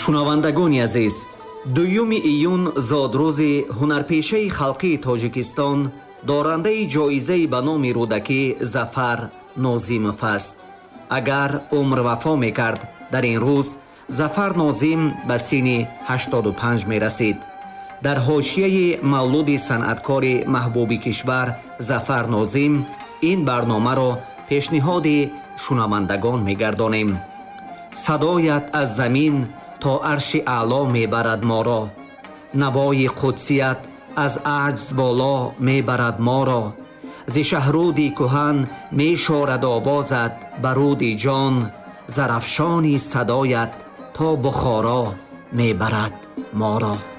шунавандагони азиз, 2 июн зодрӯзи ҳунарпешаи халқии Тоҷикистон дорандаи ҷоизаи ба номи рӯдакӣ Зафар Нозимов аст. агар умр вафо мекард, дар ин рӯз Зафар Нозим ба синни 85 мерасид. дар ҳошияи мавлуди санъаткори маҳбуби кишвар Зафар Нозим ин барномаро пешниҳоди шунавандагон мегардонем. садоят аз замин то арши аъло мебарад моро, навои қудсият аз аҷз боло мебарад моро. зи шаҳруди кӯҳан мешорад овозат ба руди ҷон, зарафшони садоят то бухоро мебарад моро.